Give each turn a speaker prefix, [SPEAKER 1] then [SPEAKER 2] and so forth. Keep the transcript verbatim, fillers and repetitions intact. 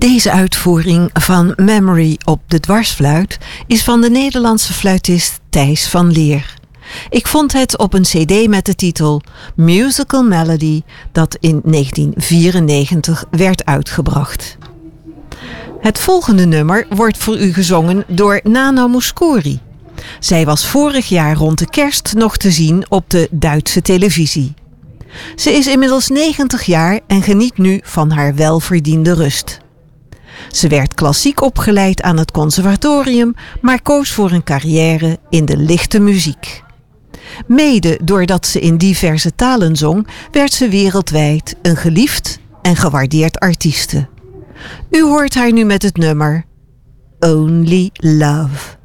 [SPEAKER 1] Deze uitvoering van Memory op de dwarsfluit is van de Nederlandse fluitist Thijs van Leer. Ik vond het op een cd met de titel Musical Melody dat in negentien vierennegentig werd uitgebracht. Het volgende nummer wordt voor u gezongen door Nana Mouskouri. Zij was vorig jaar rond de kerst nog te zien op de Duitse televisie. Ze is inmiddels negentig jaar en geniet nu van haar welverdiende rust. Ze werd klassiek opgeleid aan het conservatorium, maar koos voor een carrière in de lichte muziek. Mede doordat ze in diverse talen zong, werd ze wereldwijd een geliefd en gewaardeerd artieste. U hoort haar nu met het nummer Only Love.